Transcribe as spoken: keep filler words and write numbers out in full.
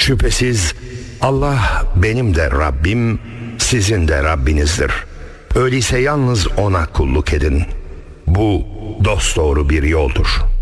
Şüphesiz Allah benim de Rabbim, sizin de Rabbinizdir. Öyleyse yalnız O'na kulluk edin. Bu dosdoğru bir yoldur.